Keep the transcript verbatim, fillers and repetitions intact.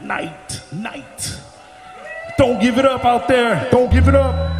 night, night. Don't give it up out there. Don't give it up.